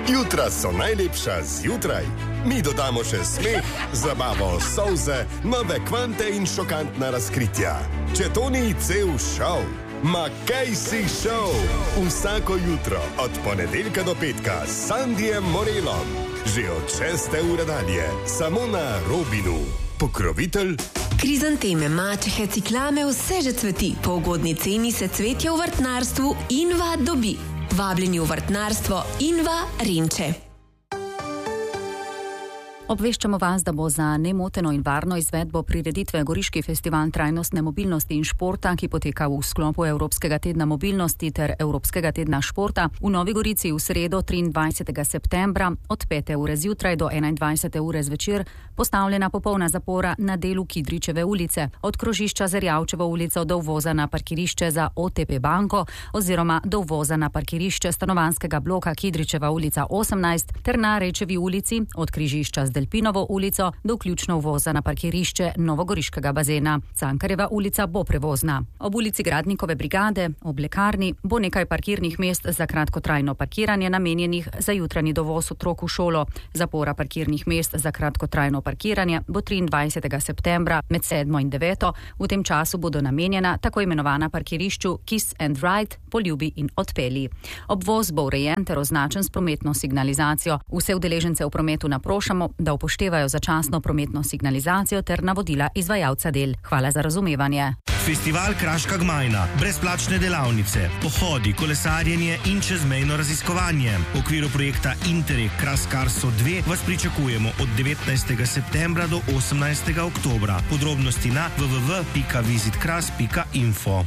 Jutra so najlepša zjutraj. Mi dodamo še smeh, zabavo, solze, nove kvante in šokantna razkritja. Če to ni cel šov, ma kaj si šov? Vsako jutro od ponedeljka do petka s Sandijem Morelom. Že od 6. ure dalje, samo na Robinu. Pokrovitelj Krizanteme, mačehe, ciklame, vse že cveti. Po ugodni ceni se cvetje v vrtnarstvu Inva dobi. Vabljeni v vrtnarstvo Inva Renče. Obveščamo vas, da bo za nemoteno in varno izvedbo prireditve Goriški festival trajnostne mobilnosti in športa, ki poteka v sklopu Evropskega tedna mobilnosti ter Evropskega tedna športa, v Novi Gorici v sredo 23. septembra od 5. ure zjutraj do 21. ure zvečer postavljena popolna zapora na delu Kidričeve ulice, od krožišča Zerjavčevo ulico do uvoza na parkirišče za OTP banko oziroma do uvoza na parkirišče stanovanjskega bloka Kidričeva ulica 18 ter na Rečevi ulici od križišča Delpinovo ulico do vključno uvoza na parkirišče Novogoriškega bazena. Cankarjeva ulica bo prevozna. Ob ulici Gradnikove brigade, ob lekarni, bo nekaj parkirnih mest za kratkotrajno parkiranje namenjenih za jutranji dovoz otrok v šolo. Zapora parkirnih mest za kratkotrajno parkiranje bo 23. septembra med 7. in 9. V tem času bodo namenjena tako imenovana parkirišču Kiss and Ride, poljubi in odpeli. Obvoz bo urejen ter označen s prometno signalizacijo. Vse udeležence v prometu naprošamo, da upoštevajo začasno prometno signalizacijo ter navodila izvajalca del. Hvala za razumevanje. Festival Kraška Gmajna, brezplačne delavnice, pohodi, kolesarjenje in čezmejno raziskovanje. V okviru projekta Interreg Kraskarso 2 vas pričakujemo od 19. septembra do 18. oktobra. Podrobnosti na www.visitkras.info.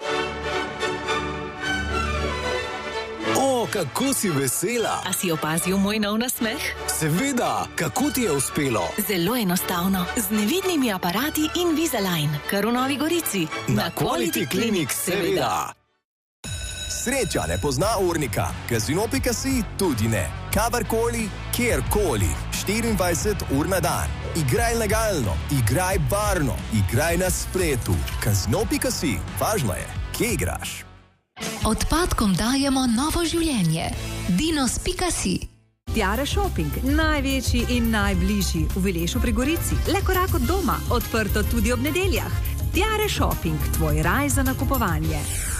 Kako si vesela? A si opazil moj nov nasmeh? Seveda, kako ti je uspelo? Zelo enostavno, z nevidnimi aparati Invisalign, kar v Novi Gorici. Na Quality Clinic, seveda. Sreča ne pozna urnika, Casino.si tudi ne. Kadarkoli, kjerkoli, 24 ur na dan. Igraj legalno, igraj varno, igraj na spletu. Casino.si, važno je, kje igraš. Odpadkom dajemo novo življenje. Dinos.si. Tiare Shopping, največji in najbližji v Vilešu pri Gorici. Le korak od doma, odprto tudi ob nedeljah. Tiare Shopping, tvoj raj za nakupovanje.